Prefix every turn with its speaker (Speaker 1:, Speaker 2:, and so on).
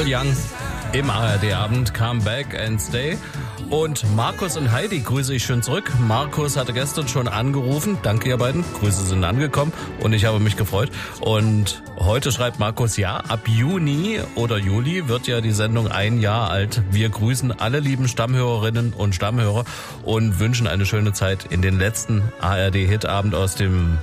Speaker 1: Paul Young im ARD-Abend, Come Back and Stay. Und Markus und Heidi grüße ich schön zurück. Markus hatte gestern schon angerufen. Danke ihr beiden. Grüße sind angekommen und ich habe mich gefreut. Und heute schreibt Markus, ja, ab Juni oder Juli wird ja die Sendung 1 Jahr alt. Wir grüßen alle lieben Stammhörerinnen und Stammhörer und wünschen eine schöne Zeit in den letzten ARD-Hit-Abend aus dem